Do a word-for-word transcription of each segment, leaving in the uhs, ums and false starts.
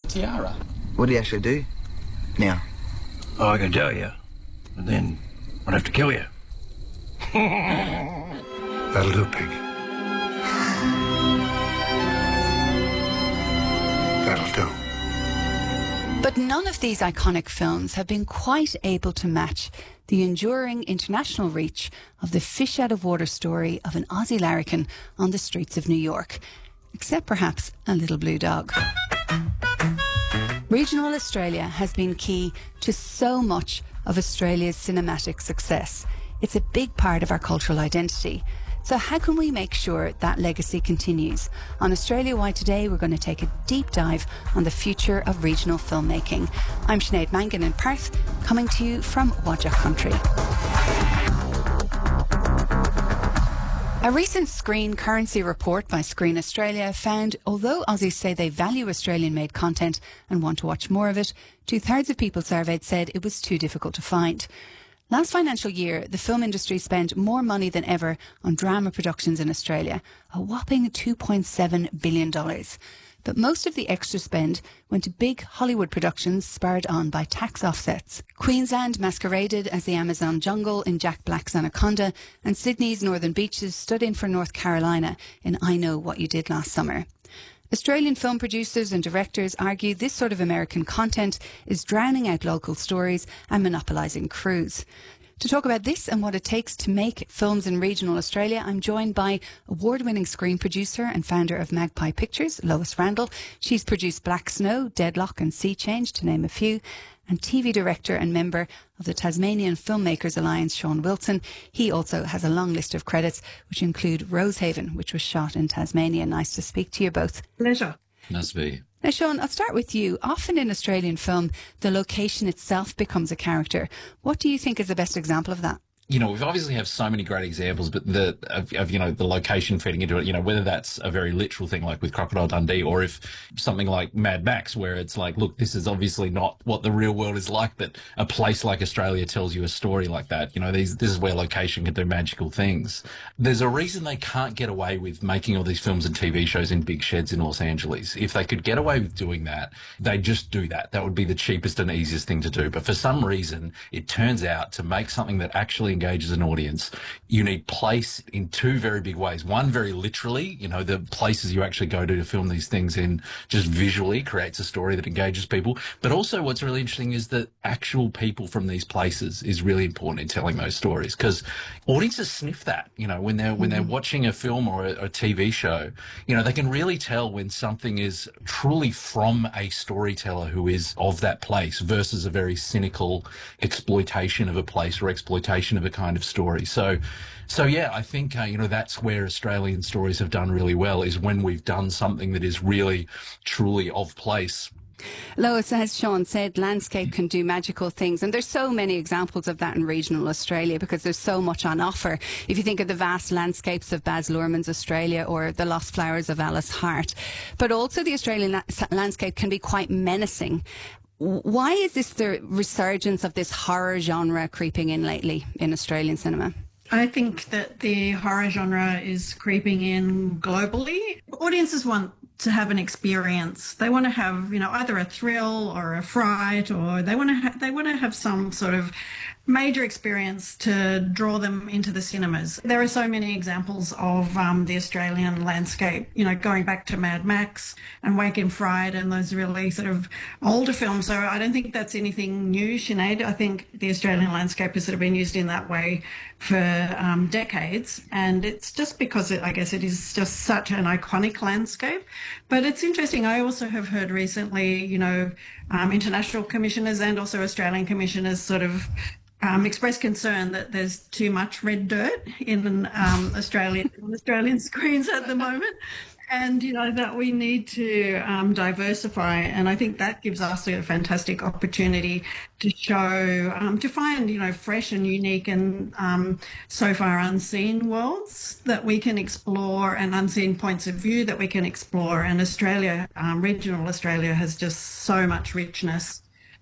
tiara. What do you actually do now? Oh, I can tell you. But then I'd have to kill you. That'll do, pig. That'll do. But none of these iconic films have been quite able to match the enduring international reach of the fish out of water story of an Aussie larrikin on the streets of New York, except perhaps A Little Blue Dog. Regional Australia has been key to so much of Australia's cinematic success. It's a big part of our cultural identity. So how can we make sure that legacy continues? On Australia Wide Today, we're going to take a deep dive on the future of regional filmmaking. I'm Sinead Mangan in Perth, coming to you from Whadjuk Country. A recent Screen Currency report by Screen Australia found, although Aussies say they value Australian-made content and want to watch more of it, two-thirds of people surveyed said it was too difficult to find. Last financial year, the film industry spent more money than ever on drama productions in Australia, a whopping two point seven billion dollars. But most of the extra spend went to big Hollywood productions spurred on by tax offsets. Queensland masqueraded as the Amazon jungle in Jack Black's Anaconda, and Sydney's northern beaches stood in for North Carolina in I Know What You Did Last Summer. Australian film producers and directors argue this sort of American content is drowning out local stories and monopolising crews. To talk about this and what it takes to make films in regional Australia, I'm joined by award-winning screen producer and founder of Magpie Pictures, Lois Randall. She's produced Black Snow, Deadlock and Sea Change, to name a few. And T V director and member of the Tasmanian Filmmakers Alliance, Sean Wilson. He also has a long list of credits, which include Rosehaven, which was shot in Tasmania. Nice to speak to you both. Pleasure. Nice to be here. Now, Sean, I'll start with you. Often in Australian film, the location itself becomes a character. What do you think is the best example of that? You know, we obviously have so many great examples, but the of, of, you know, the location feeding into it, you know, whether that's a very literal thing like with Crocodile Dundee, or if something like Mad Max, where it's like, look, this is obviously not what the real world is like, but a place like Australia tells you a story like that. You know, these, this is where location can do magical things. There's a reason they can't get away with making all these films and T V shows in big sheds in Los Angeles. If they could get away with doing that, they'd just do that. That would be the cheapest and easiest thing to do. But for some reason, it turns out to make something that actually engages an audience, you need place in two very big ways. One, very literally, you know, the places you actually go to to film these things in just visually creates a story that engages people. But also what's really interesting is that actual people from these places is really important in telling those stories, because audiences sniff that, you know, when they're, when they're watching a film or a, a T V show, you know, they can really tell when something is truly from a storyteller who is of that place versus a very cynical exploitation of a place or exploitation of a kind of story. So, so yeah, I think, uh, you know, that's where Australian stories have done really well, is when we've done something that is really, truly of place. Lois, as Sean said, landscape can do magical things, and there's so many examples of that in regional Australia because there's so much on offer. If you think of the vast landscapes of Baz Luhrmann's Australia or the lost flowers of Alice Hart, but also the Australian la- landscape can be quite menacing. Why is this the resurgence of this horror genre creeping in lately in Australian cinema? I think that the horror genre is creeping in globally. Audiences want to have an experience. They want to have, you know, either a thrill or a fright, or they want to ha- they want to have some sort of major experience to draw them into the cinemas. There are so many examples of um, the Australian landscape, you know, going back to Mad Max and Wake in Fright and those really sort of older films. So I don't think that's anything new, Sinead. I think the Australian landscape has sort of been used in that way for um, decades. And it's just because it, I guess it is just such an iconic landscape. But it's interesting. I also have heard recently, you know, um, international commissioners and also Australian commissioners sort of Um, express concern that there's too much red dirt in um, Australian Australian screens at the moment, and you know that we need to um, diversify. And I think that gives us a fantastic opportunity to show, um, to find you know fresh and unique and um, so far unseen worlds that we can explore, and unseen points of view that we can explore. And Australia, um, regional Australia, has just so much richness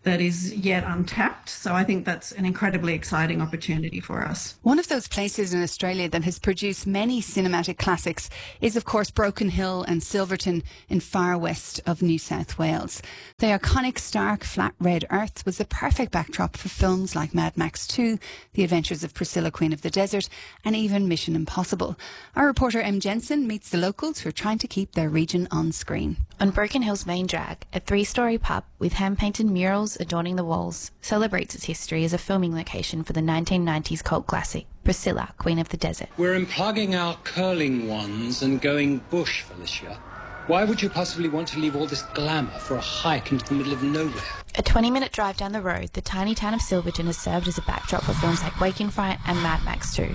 that is yet untapped. So I think that's an incredibly exciting opportunity for us. One of those places in Australia that has produced many cinematic classics is, of course, Broken Hill and Silverton in far west of New South Wales. The iconic stark flat red earth was the perfect backdrop for films like Mad Max two, The Adventures of Priscilla, Queen of the Desert, and even Mission Impossible. Our reporter Em Jensen meets the locals who are trying to keep their region on screen. On Broken Hill's main drag, a three-storey pub with hand-painted murals adorning the walls celebrates its history as a filming location for the nineteen nineties cult classic, Priscilla, Queen of the Desert. We're unplugging our curling ones and going bush, Felicia. Why would you possibly want to leave all this glamour for a hike into the middle of nowhere? A twenty-minute drive down the road, the tiny town of Silverton has served as a backdrop for films like Waking Fright and Mad Max two.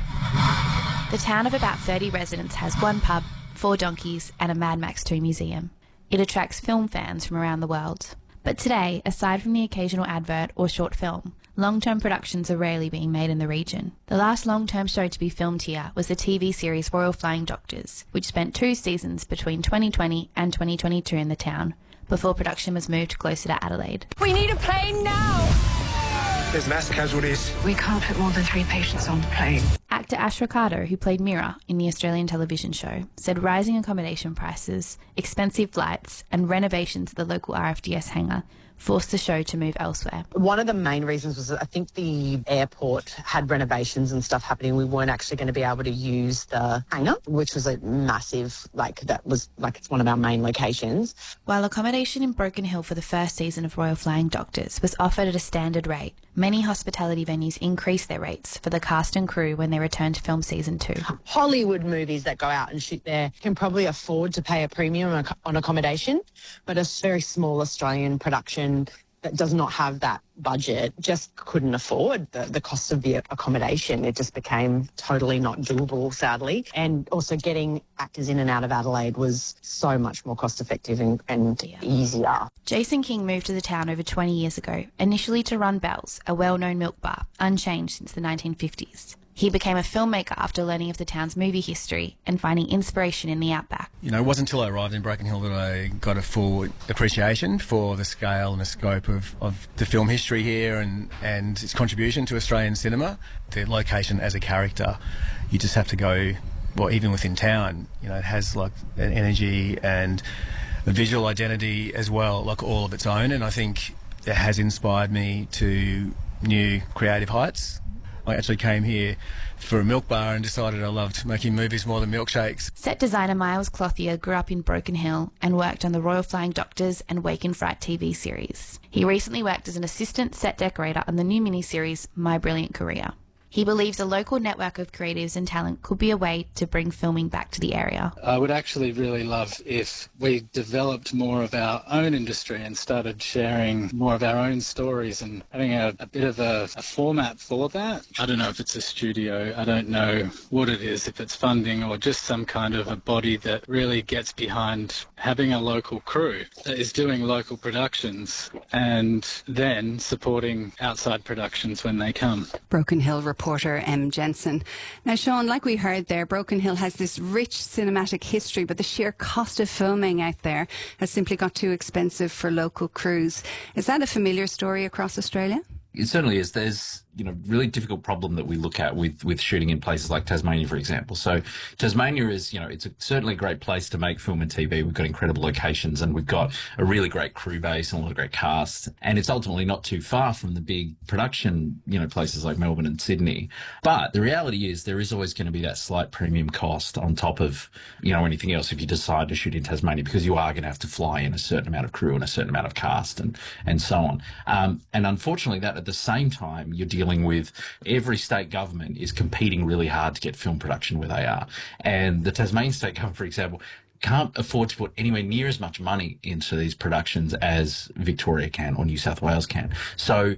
The town of about thirty residents has one pub, four donkeys, and a Mad Max two museum. It attracts film fans from around the world. But today, aside from the occasional advert or short film, long-term productions are rarely being made in the region. The last long-term show to be filmed here was the T V series Royal Flying Doctors, which spent two seasons between twenty twenty and twenty twenty-two in the town, before production was moved closer to Adelaide. We need a plane now! There's mass casualties. We can't put more than three patients on the plane. Actor Ash Ricardo, who played Mira in the Australian television show, said rising accommodation prices, expensive flights, and renovations at the local R F D S hangar forced the show to move elsewhere. One of the main reasons was that I think the airport had renovations and stuff happening. We weren't actually going to be able to use the hangar, which was a massive, like, that was, like, it's one of our main locations. While accommodation in Broken Hill for the first season of Royal Flying Doctors was offered at a standard rate, many hospitality venues increased their rates for the cast and crew when they returned to film season two. Hollywood movies that go out and shoot there can probably afford to pay a premium on accommodation, but a very small Australian production that does not have that budget just couldn't afford the, the cost of the accommodation. It just became totally not doable, sadly. And also getting actors in and out of Adelaide was so much more cost effective and, and yeah. easier. Jason King moved to the town over twenty years ago, initially to run Bell's, a well-known milk bar, unchanged since the nineteen fifties. He became a filmmaker after learning of the town's movie history and finding inspiration in the outback. You know, it wasn't until I arrived in Broken Hill that I got a full appreciation for the scale and the scope of, of the film history here and, and its contribution to Australian cinema. The location as a character, you just have to go, well, even within town, you know, it has like an energy and a visual identity as well, like all of its own. And I think it has inspired me to new creative heights. I actually came here for a milk bar and decided I loved making movies more than milkshakes. Set designer Miles Clothier grew up in Broken Hill and worked on the Royal Flying Doctors and Wake and Fright T V series. He recently worked as an assistant set decorator on the new miniseries My Brilliant Career. He believes a local network of creatives and talent could be a way to bring filming back to the area. I would actually really love if we developed more of our own industry and started sharing more of our own stories and having a, a bit of a, a format for that. I don't know if it's a studio, I don't know what it is, if it's funding or just some kind of a body that really gets behind having a local crew that is doing local productions and then supporting outside productions when they come. Broken Hill reporter Em Jensen. Now, Sean, like we heard there, Broken Hill has this rich cinematic history, but the sheer cost of filming out there has simply got too expensive for local crews. Is that a familiar story across Australia? It certainly is. There's, you know, really difficult problem that we look at with, with shooting in places like Tasmania, for example. So Tasmania is, you know, it's a, certainly a great place to make film and T V. We've got incredible locations and we've got a really great crew base and a lot of great cast. And it's ultimately not too far from the big production, you know, places like Melbourne and Sydney. But the reality is there is always going to be that slight premium cost on top of, you know, anything else if you decide to shoot in Tasmania, because you are going to have to fly in a certain amount of crew and a certain amount of cast and, and so on. Um, and unfortunately that at the same time, you're dealing with every state government is competing really hard to get film production where they are. And the Tasmanian state government, for example, can't afford to put anywhere near as much money into these productions as Victoria can or New South Wales can. So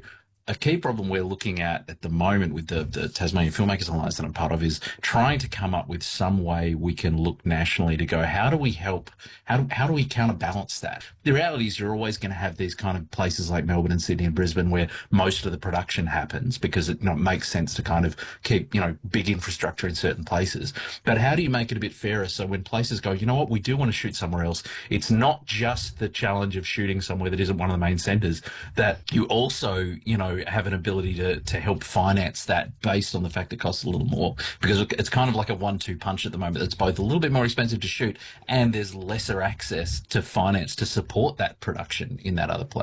a key problem we're looking at at the moment with the, the Tasmanian Filmmakers Alliance that I'm part of is trying to come up with some way we can look nationally to go, how do we help, how do, how do we counterbalance that? The reality is you're always going to have these kind of places like Melbourne and Sydney and Brisbane where most of the production happens because it you know, makes sense to kind of keep, you know, big infrastructure in certain places. But how do you make it a bit fairer so when places go, you know what, we do want to shoot somewhere else, it's not just the challenge of shooting somewhere that isn't one of the main centres, that you also, you know, have an ability to, to help finance that based on the fact it costs a little more, because it's kind of like a one two punch at the moment. It's both a little bit more expensive to shoot and there's lesser access to finance to support that production in that other place.